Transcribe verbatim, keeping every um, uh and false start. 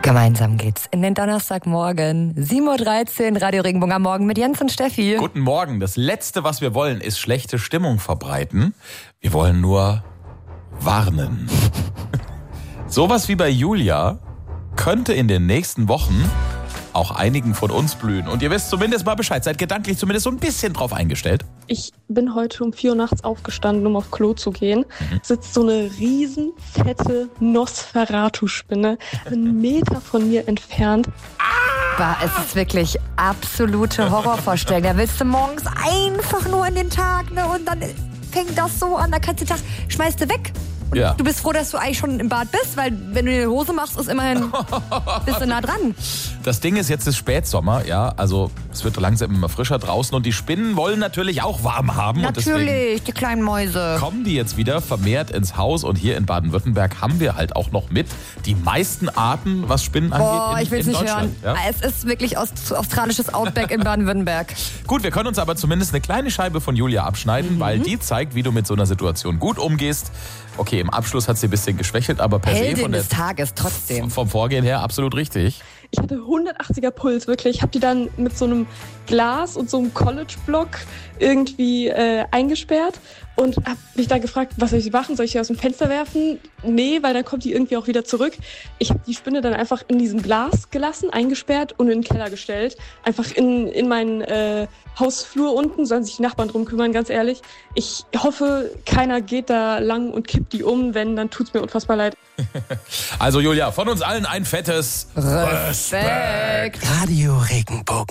Gemeinsam geht's in den Donnerstagmorgen, sieben Uhr dreizehn, Radio Regenbogen am Morgen mit Jens und Steffi. Guten Morgen. Das Letzte, was wir wollen, ist schlechte Stimmung verbreiten. Wir wollen nur warnen. Sowas wie bei Julia könnte in den nächsten Wochen auch einigen von uns blühen. Und ihr wisst zumindest mal Bescheid. Seid gedanklich zumindest so ein bisschen drauf eingestellt. Ich bin heute um vier Uhr nachts aufgestanden, um auf Klo zu gehen. Mhm. Sitzt so eine riesen, fette Nosferatu-Spinne einen Meter von mir entfernt. Bah, es ist wirklich absolute Horrorvorstellung. Da willst du morgens einfach nur in den Tag, ne? Und dann fängt das so an, da kannst du den Tag, schmeißt du weg. Und ja. Du bist froh, dass du eigentlich schon im Bad bist, weil wenn du dir die Hose machst, ist immerhin bist du nah dran. Das Ding ist, jetzt ist Spätsommer, ja, also es wird langsam immer frischer draußen und die Spinnen wollen natürlich auch warm haben. Natürlich, und die kleinen Mäuse. Kommen die jetzt wieder vermehrt ins Haus und hier in Baden-Württemberg haben wir halt auch noch mit die meisten Arten, was Spinnen angeht, Boah, in, ich will's in nicht Deutschland. hören. Ja? Es ist wirklich aus, australisches Outback in Baden-Württemberg. Gut, wir können uns aber zumindest eine kleine Scheibe von Julia abschneiden, mhm. weil die zeigt, wie du mit so einer Situation gut umgehst. Okay, im Abschluss hat sie ein bisschen geschwächelt, aber per Heldin se von der, des Tages trotzdem. vom Vorgehen her absolut richtig. Ich hatte hundertachtziger Puls, wirklich. Ich habe die dann mit so einem Glas und so einem College-Block irgendwie äh, eingesperrt und habe mich da gefragt, was soll ich machen? Soll ich sie aus dem Fenster werfen? Nee, weil dann kommt die irgendwie auch wieder zurück. Ich habe die Spinne dann einfach in diesem Glas gelassen, eingesperrt und in den Keller gestellt. Einfach in, in meinen äh, Hausflur unten, sollen sich die Nachbarn drum kümmern, ganz ehrlich. Ich hoffe, keiner geht da lang und kippt die um. Wenn, dann tut's mir unfassbar leid. Also Julia, von uns allen ein fettes Respekt. Radio Regenbogen.